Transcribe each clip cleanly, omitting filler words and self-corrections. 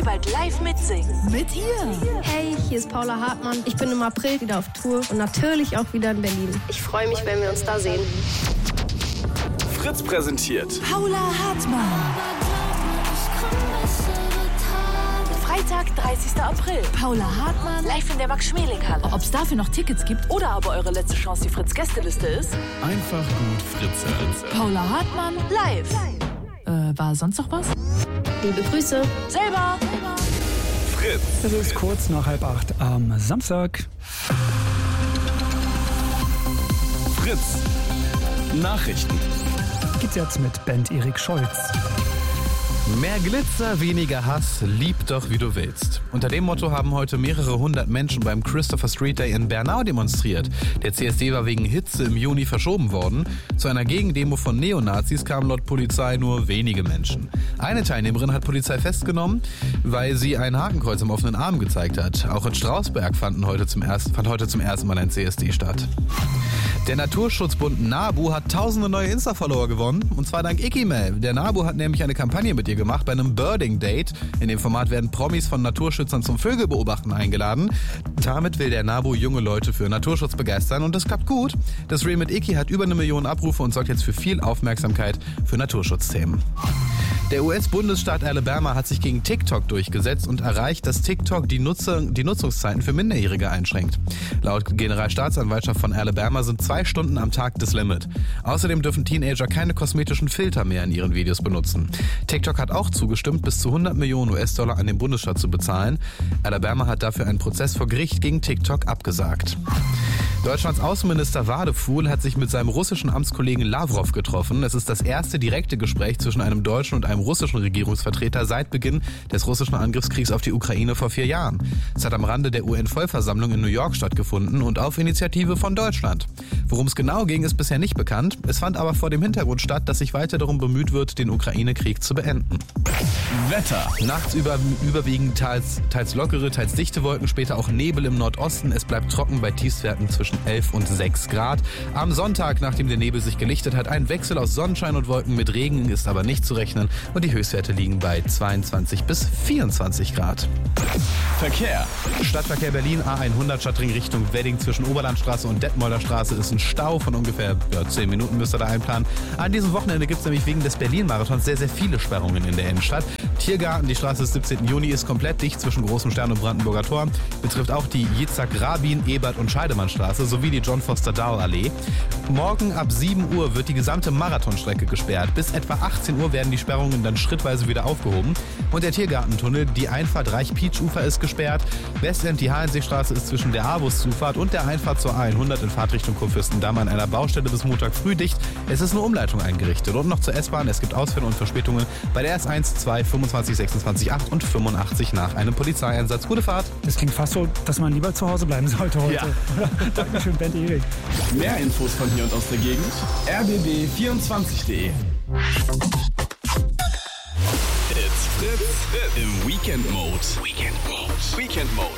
bald live mitsingen. Mit ihr. Hey, hier ist Paula Hartmann. Ich bin im April wieder auf Tour und natürlich auch wieder in Berlin. Ich freue mich, wenn wir uns da sehen. Fritz präsentiert Paula Hartmann. Freitag, 30. April. Paula Hartmann. Live in der Max-Schmeling-Halle. Ob es dafür noch Tickets gibt? Oder aber eure letzte Chance die Fritz-Gästeliste ist. einfach gut Fritz. Paula Hartmann. Live. War sonst noch was? Liebe Grüße. Selber. Fritz. Es ist kurz nach 7:30 am Samstag. Fritz. Nachrichten. Geht's jetzt mit Band Erik Scholz. Mehr Glitzer, weniger Hass, lieb doch wie du willst. Unter dem Motto haben heute mehrere hundert Menschen beim Christopher Street Day in Bernau demonstriert. Der CSD war wegen Hitze im Juni verschoben worden. Zu einer Gegendemo von Neonazis kamen laut Polizei nur wenige Menschen. Eine Teilnehmerin hat Polizei festgenommen, weil sie ein Hakenkreuz im offenen Arm gezeigt hat. Auch in Strausberg fand heute zum ersten Mal ein CSD statt. Der Naturschutzbund NABU hat tausende neue Insta-Follower gewonnen, und zwar dank Ikimel. Der NABU hat nämlich eine Kampagne mit ihr gemacht bei einem Birding-Date. In dem Format werden Promis von Naturschützern zum Vögelbeobachten eingeladen. Damit will der NABU junge Leute für Naturschutz begeistern, und das klappt gut. Das Reel mit Iki hat über 1 Million Abrufe und sorgt jetzt für viel Aufmerksamkeit für Naturschutzthemen. Der US-Bundesstaat Alabama hat sich gegen TikTok durchgesetzt und erreicht, dass TikTok die Nutzungszeiten für Minderjährige einschränkt. Laut Generalstaatsanwaltschaft von Alabama sind 2 Stunden am Tag das Limit. Außerdem dürfen Teenager keine kosmetischen Filter mehr in ihren Videos benutzen. TikTok hat auch zugestimmt, bis zu 100 Millionen US-Dollar an den Bundesstaat zu bezahlen. Alabama hat dafür einen Prozess vor Gericht gegen TikTok abgesagt. Deutschlands Außenminister Wadefuhl hat sich mit seinem russischen Amtskollegen Lavrov getroffen. Es ist das erste direkte Gespräch zwischen einem deutschen und einem russischen Regierungsvertreter seit Beginn des russischen Angriffskriegs auf die Ukraine vor 4 Jahren. Es hat am Rande der UN-Vollversammlung in New York stattgefunden und auf Initiative von Deutschland. Worum es genau ging, ist bisher nicht bekannt. Es fand aber vor dem Hintergrund statt, dass sich weiter darum bemüht wird, den Ukraine-Krieg zu beenden. Wetter. Nachts überwiegend teils lockere, teils dichte Wolken, später auch Nebel im Nordosten. Es bleibt trocken bei Tiefstwerten zwischen 11 und 6 Grad. Am Sonntag, nachdem der Nebel sich gelichtet hat, ein Wechsel aus Sonnenschein und Wolken mit Regen ist aber nicht zu rechnen, und die Höchstwerte liegen bei 22 bis 24 Grad. Verkehr. Stadtverkehr Berlin, A100 Stadtring Richtung Wedding zwischen Oberlandstraße und Detmolder Straße ist ein Stau von ungefähr 10 Minuten, müsst ihr da einplanen. An diesem Wochenende gibt es nämlich wegen des Berlin-Marathons sehr, sehr viele Sperrungen in der Innenstadt. Tiergarten, die Straße des 17. Juni ist komplett dicht zwischen Großem Stern und Brandenburger Tor. Betrifft auch die Jitzak Rabin, Ebert und Scheidemannstraße sowie die John Foster Dau Allee. Morgen ab 7 Uhr wird die gesamte Marathonstrecke gesperrt. Bis etwa 18 Uhr werden die Sperrungen dann schrittweise wieder aufgehoben. Und der Tiergartentunnel, die Einfahrt Reich-Pietsch-Ufer ist gesperrt. Westend, die Hallenseestraße ist zwischen der Avus-Zufahrt und der Einfahrt zur A100 in Fahrtrichtung Kurfürstendamm an einer Baustelle bis Montag früh dicht. Es ist eine Umleitung eingerichtet. Und noch zur S-Bahn, es gibt Ausfälle und Verspätungen bei der S1, 2, 25, 26, 8 und 85 nach einem Polizeieinsatz. Gute Fahrt. Das klingt fast so, dass man lieber zu Hause bleiben sollte heute. Ja. Dankeschön, Band Erik. Mehr Infos von hier und aus der Gegend. rbb24.de. It's Fritz im Weekend Mode. Weekend Mode.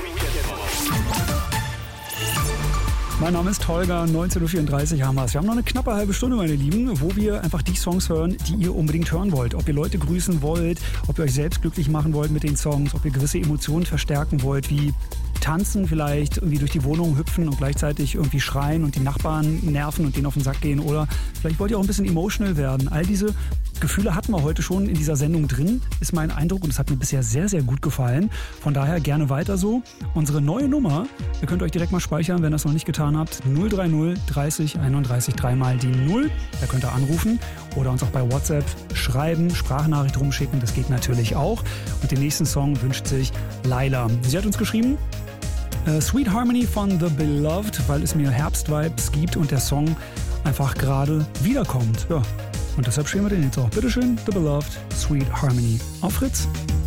Mein Name ist Holger, 19.34 Uhr haben wir es. Wir haben noch eine knappe halbe Stunde, meine Lieben, wo wir einfach die Songs hören, die ihr unbedingt hören wollt. Ob ihr Leute grüßen wollt, ob ihr euch selbst glücklich machen wollt mit den Songs, ob ihr gewisse Emotionen verstärken wollt, wie tanzen vielleicht, irgendwie durch die Wohnung hüpfen und gleichzeitig irgendwie schreien und die Nachbarn nerven und denen auf den Sack gehen. Oder vielleicht wollt ihr auch ein bisschen emotional werden. All diese Gefühle hatten wir heute schon in dieser Sendung drin, ist mein Eindruck, und es hat mir bisher sehr, sehr gut gefallen. Von daher gerne weiter so. Unsere neue Nummer, ihr könnt euch direkt mal speichern, wenn ihr das noch nicht getan habt, 030 30 31 3 mal die 0. Da könnt ihr anrufen oder uns auch bei WhatsApp schreiben, Sprachnachricht rumschicken, das geht natürlich auch. Und den nächsten Song wünscht sich Laila. Sie hat uns geschrieben, Sweet Harmony von The Beloved, weil es mir Herbstvibes gibt und der Song einfach gerade wiederkommt. Ja. Und deshalb spielen wir den jetzt auch. Bitteschön, The Beloved, Sweet Harmony auf Fritz.